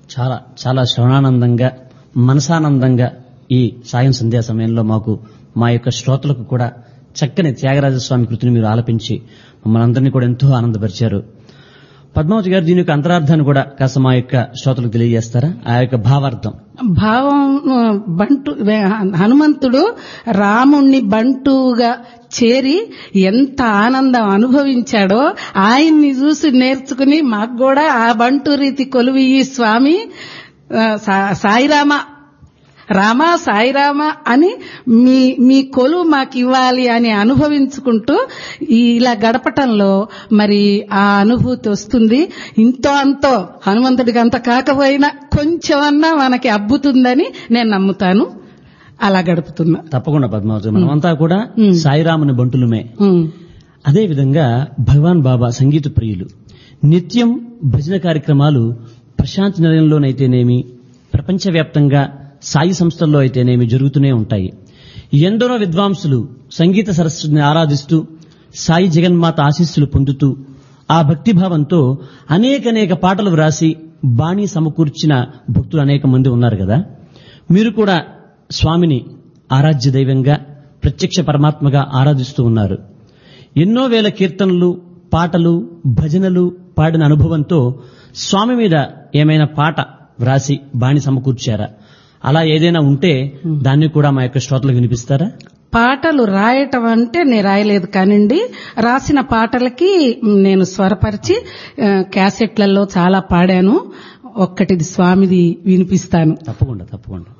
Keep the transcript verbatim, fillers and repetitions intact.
చాలా చాలా శ్రవణానందంగా మనసానందంగా ఈ సాయం సంధ్యా సమయంలో మాకు మా యొక్క శ్రోతలకు కూడా చక్కని త్యాగరాజస్వామి కృతిని మీరు ఆలపించి మమ్మల్ని అందరినీ కూడా ఎంతో ఆనందపరిచారు. పద్మావతి గారు దీని యొక్క అంతరార్థాన్ని కూడా కాస్త మా యొక్క శ్రోతలకు తెలియజేస్తారా? ఆ యొక్క భావార్థం. భావం బంటు హనుమంతుడు రాముణ్ణి బంటుగా చేరి ఎంత ఆనందం అనుభవించాడో ఆయన్ని చూసి నేర్చుకుని మాకు కూడా ఆ బంటు రీతి కొలువు ఈ స్వామి సాయిరామ రామ సాయిరామ అని మీ మీ కొలువు మాకు ఇవ్వాలి అని అనుభవించుకుంటూ ఇలా గడపటంలో మరి ఆ అనుభూతి వస్తుంది. ఇంతో అంతో హనుమంతుడికి అంత కాకపోయినా కొంచెమన్నా మనకి అబ్బుతుందని నేను నమ్ముతాను. అలా గడుపుతున్నా. తప్పకుండా పద్మావతి, మనమంతా కూడా సాయిరాముని బంటులమే. అదే విధంగా భగవాన్ బాబా సంగీత ప్రియులు. నిత్యం భజన కార్యక్రమాలు ప్రశాంతి నిలయంలోనైతేనేమి, ప్రపంచవ్యాప్తంగా సాయి సంస్థల్లో అయితేనేమి జరుగుతూనే ఉంటాయి. ఎందరో విద్వాంసులు సంగీత సరస్వతిని ఆరాధిస్తూ సాయి జగన్మాత ఆశీస్సులు పొందుతూ ఆ భక్తిభావంతో అనేకనేక పాటలు వ్రాసి బాణీ సమకూర్చిన భక్తులు అనేక మంది ఉన్నారు కదా. మీరు కూడా స్వామిని ఆరాధ్య దైవంగా, ప్రత్యక్ష పరమాత్మగా ఆరాధిస్తూ ఉన్నారు. ఎన్నో వేల కీర్తనలు, పాటలు, భజనలు పాడిన అనుభవంతో స్వామి మీద ఏమైనా పాట వ్రాసి బాణి సమకూర్చారా? అలా ఏదైనా ఉంటే దాన్ని కూడా మా యొక్క శ్రోతలకు వినిపిస్తారా? పాటలు రాయటం అంటే నేను రాయలేదు కానివ్వండి, రాసిన పాటలకి నేను స్వరపరిచి క్యాసెట్లలో చాలా పాడాను. ఒక్కటిది స్వామిది వినిపిస్తాను. తప్పకుండా తప్పకుండా.